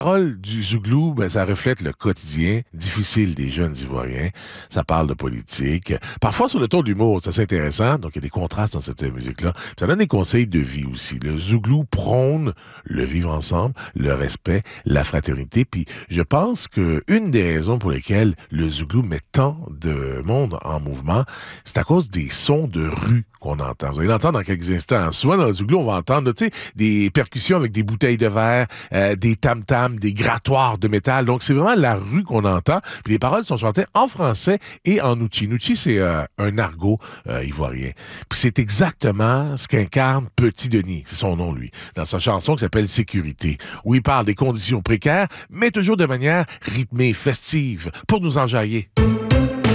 Paroles du Zouglou, ben, ça reflète le quotidien difficile des jeunes Ivoiriens. Ça parle de politique. Parfois sur le ton de l'humour, c'est assez intéressant. Donc, il y a des contrastes dans cette musique-là. Puis ça donne des conseils de vie aussi. Le Zouglou prône le vivre ensemble, le respect, la fraternité. Puis je pense que une des raisons pour lesquelles le Zouglou met tant de monde en mouvement, c'est à cause des sons de rue qu'on entend. Vous allez l'entendre dans quelques instants. Souvent, dans le Zouglou, on va entendre, tu sais, des percussions avec des bouteilles de verre, des tam-tams, des grattoirs de métal. Donc, c'est vraiment la rue qu'on entend. Puis les paroles sont chantées en français et en Nuchi. Nuchi, c'est un argot ivoirien. Puis c'est exactement ce qu'incarne Petit Denis. C'est son nom, lui. Dans sa chanson qui s'appelle Sécurité, où il parle des conditions précaires, mais toujours de manière rythmée, festive, pour nous enjailler.